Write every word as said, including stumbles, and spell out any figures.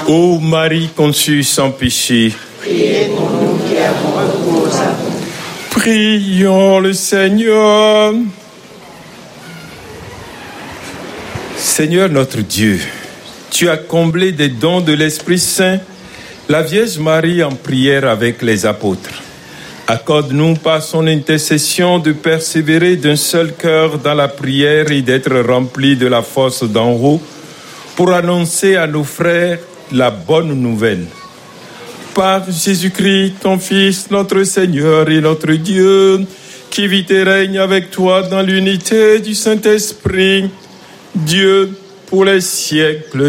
Ô Marie conçue sans péché, priez pour nous qui avons recours à vous. prions le Seigneur. Seigneur notre Dieu, tu as comblé des dons de l'Esprit Saint la Vierge Marie en prière avec les apôtres. Accorde-nous par son intercession de persévérer d'un seul cœur dans la prière et d'être remplis de la force d'en haut pour annoncer à nos frères la bonne nouvelle. Par Jésus-Christ, ton Fils, notre Seigneur et notre Dieu, qui vit et règne avec toi dans l'unité du Saint-Esprit, Dieu pour les siècles